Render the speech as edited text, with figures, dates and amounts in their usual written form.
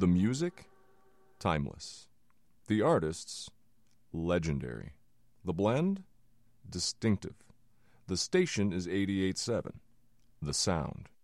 The music, timeless. The artists, legendary. The blend, distinctive. The station is 88.7. The sound.